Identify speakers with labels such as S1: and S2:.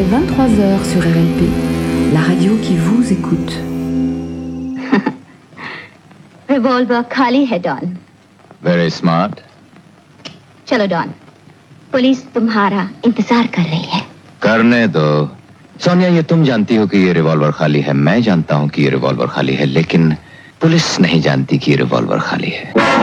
S1: 23h sur RLP, la radio qui vous écoute.
S2: Revolver खाली है don.
S3: Very smart.
S2: चलो don, police तुम्हारा इंतजार कर रही है।
S3: करने दो। सोनिया, ये तुम जानती हो कि ये रिवॉल्वर खाली है, मैं जानता हूँ कि ये रिवॉल्वर खाली है, लेकिन पुलिस नहीं जानती कि ये रिवॉल्वर खाली है।